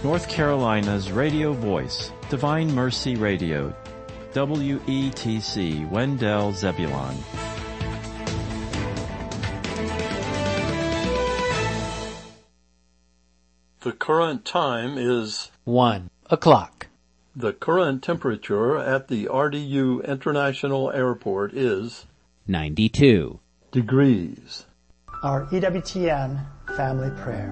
North Carolina's radio voice, Divine Mercy Radio, WETC, Wendell, Zebulon. The current time is 1 o'clock. The current temperature at the RDU International Airport is 92 degrees. Our EWTN family prayer.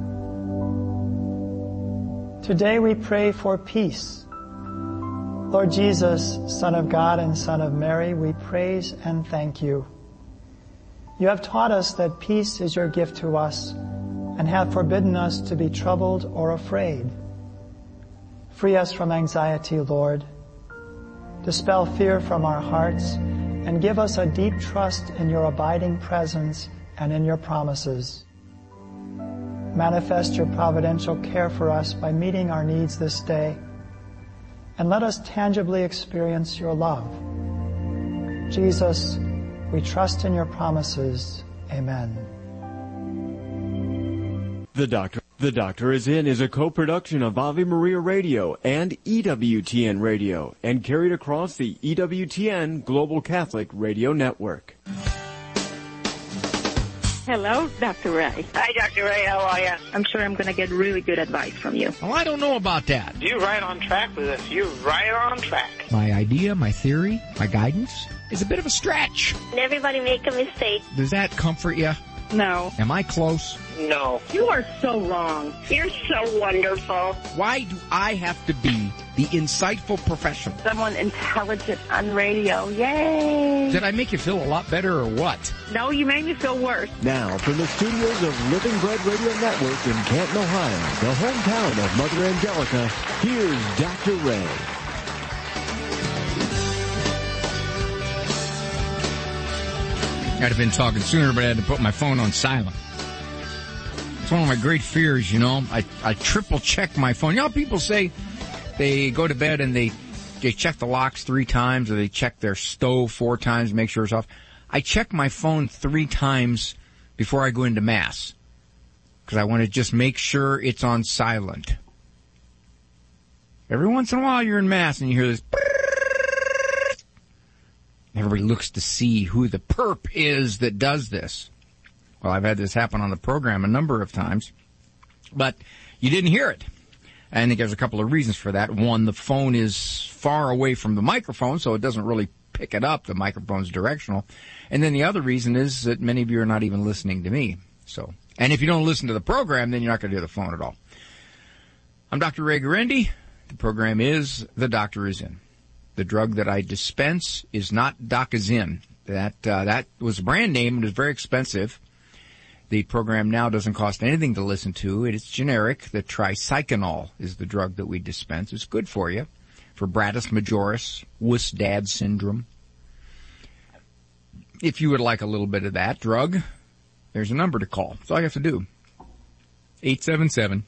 Today we pray for peace. Lord Jesus, Son of God and Son of Mary, we praise and thank you. You have taught us that peace is your gift to us and have forbidden us to be troubled or afraid. Free us from anxiety, Lord. Dispel fear from our hearts and give us a deep trust in your abiding presence and in your promises. Manifest your providential care for us by meeting our needs this day, and let us tangibly experience your love. Jesus, we trust in your promises. Amen. The Doctor is In is a co-production of Ave Maria Radio and EWTN Radio and carried across the EWTN Global Catholic Radio Network. Hello, Dr. Ray. Hi, Dr. Ray. How are you? I'm sure I'm going to get really good advice from you. Well, I don't know about that. You're right on track with us. You're right on track. My idea, my theory, my guidance is a bit of a stretch. Everybody make a mistake. Does that comfort you? No. Am I close? No. You are so wrong. You're so wonderful. Why do I have to be the insightful professional? Someone intelligent on radio. Yay! Did I make you feel a lot better or what? No, you made me feel worse. Now, from the studios of Living Bread Radio Network in Canton, Ohio, the hometown of Mother Angelica, here's Dr. Ray. I'd have been talking sooner, but I had to put my phone on silent. It's one of my great fears, you know. I triple check my phone. You know, people say they go to bed and they check the locks 3 times, or they check their stove 4 times to make sure it's off. I check my phone 3 times before I go into Mass, because I want to just make sure it's on silent. Every once in a while you're in Mass and you hear this. Everybody looks to see who the perp is that does this. Well, I've had this happen on the program a number of times, but you didn't hear it. I think there's a couple of reasons for that. One, the phone is far away from the microphone, so it doesn't really pick it up. The microphone's directional. And then the other reason is that many of you are not even listening to me. So, and if you don't listen to the program, then you're not going to hear the phone at all. I'm Dr. Ray Guarendi. The program is The Doctor Is In. The drug that I dispense is not Docazin. That was a brand name and is very expensive. The program now doesn't cost anything to listen to. It is generic. The tricyclinol is the drug that we dispense. It's good for you, for Bratus majoris, Wuss-Dad syndrome. If you would like a little bit of that drug, there's a number to call. That's all you have to do. 877-573-7825.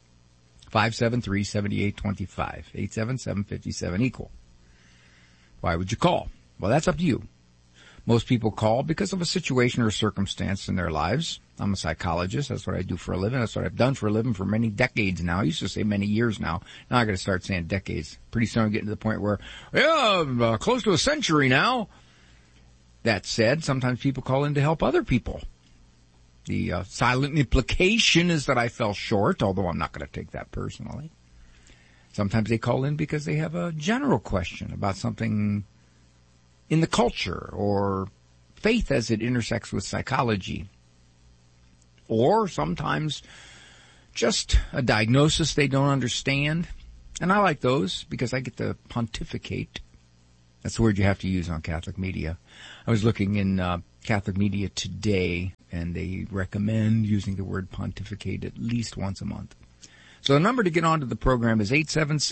877-57-equal. Why would you call? Well, that's up to you. Most people call because of a situation or circumstance in their lives. I'm a psychologist. That's what I do for a living. That's what I've done for a living for many decades now. I used to say many years now. Now I got to start saying decades. Pretty soon I'm getting to the point where, yeah, close to a century now. That said, sometimes people call in to help other people. The silent implication is that I fell short, although I'm not going to take that personally. Sometimes they call in because they have a general question about something in the culture or faith as it intersects with psychology. Or sometimes just a diagnosis they don't understand. And I like those because I get to pontificate. That's the word you have to use on Catholic media. I was looking in Catholic media today, and they recommend using the word pontificate at least once a month. So the number to get onto the program is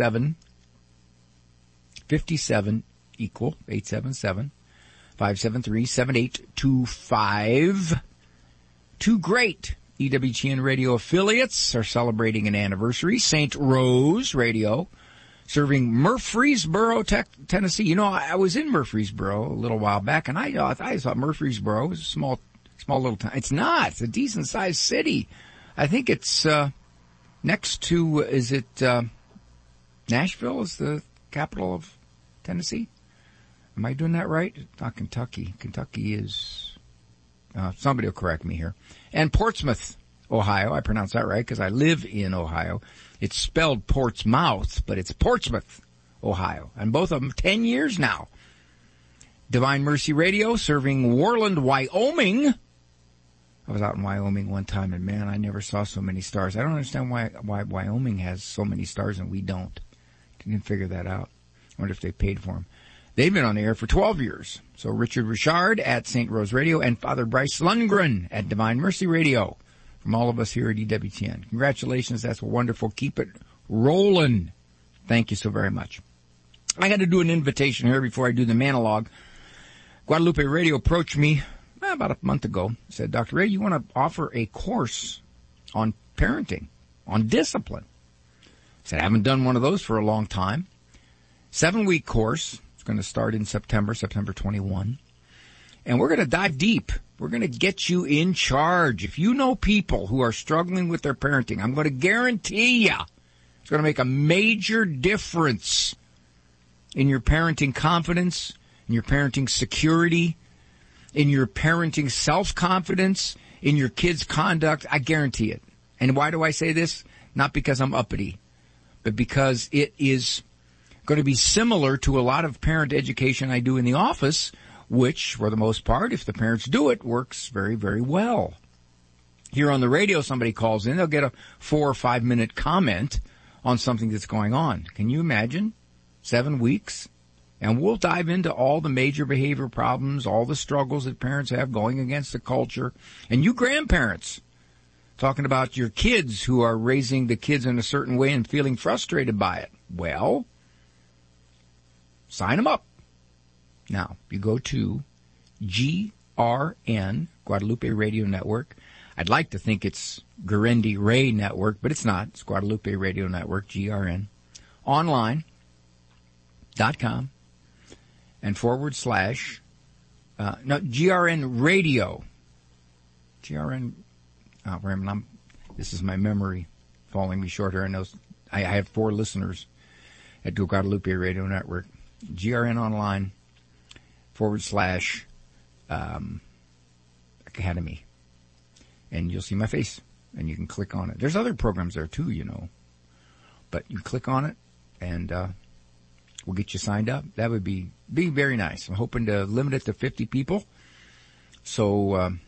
877-57-equal, 877-573-7825. 2 great EWTN radio affiliates are celebrating an anniversary. St. Rose Radio, serving Murfreesboro, Tennessee. You know, I was in Murfreesboro a little while back, and I thought Murfreesboro was a small little town. It's not. It's a decent-sized city. I think it's next to, is it Nashville is the capital of Tennessee? Am I doing that right? Not Kentucky. Kentucky is, somebody will correct me here. And Portsmouth, Ohio. I pronounce that right because I live in Ohio. It's spelled Portsmouth, but it's Portsmouth, Ohio. And both of them 10 years now. Divine Mercy Radio serving Worland, Wyoming. I was out in Wyoming one time, and man, I never saw so many stars. I don't understand why Wyoming has so many stars and we don't. Didn't figure that out. I wonder if they paid for them. They've been on the air for 12 years. So Richard Richard at St. Rose Radio and Father Bryce Lundgren at Divine Mercy Radio. From all of us here at EWTN. Congratulations. That's wonderful. Keep it rolling. Thank you so very much. I got to do an invitation here before I do the monologue. Guadalupe Radio approached me about a month ago. Said, Dr. Ray, you want to offer a course on parenting, on discipline? I said, I haven't done one of those for a long time. 7-week course. It's going to start in September 21. And we're going to dive deep. We're going to get you in charge. If you know people who are struggling with their parenting, I'm going to guarantee you it's going to make a major difference in your parenting confidence, in your parenting security, in your parenting self-confidence, in your kids' conduct. I guarantee it. And why do I say this? Not because I'm uppity, but because it is going to be similar to a lot of parent education I do in the office, which, for the most part, if the parents do it, works very, very well. Here on the radio, somebody calls in, they'll get a 4 or 5 minute comment on something that's going on. Can you imagine? 7 weeks? And we'll dive into all the major behavior problems, all the struggles that parents have going against the culture. And you grandparents, talking about your kids who are raising the kids in a certain way and feeling frustrated by it. Well, sign them up. Now, you go to GRN, Guadalupe Radio Network. I'd like to think it's Guarendi Ray Network, but it's not. It's Guadalupe Radio Network, GRN. Online.com and / GRN Radio. GRN, this is my memory falling me short here. I know I have 4 listeners at Guadalupe Radio Network. GRN Online. / Academy. And you'll see my face, and you can click on it. There's other programs there too, you know. But you click on it, and we'll get you signed up. That would be very nice. I'm hoping to limit it to 50 people. So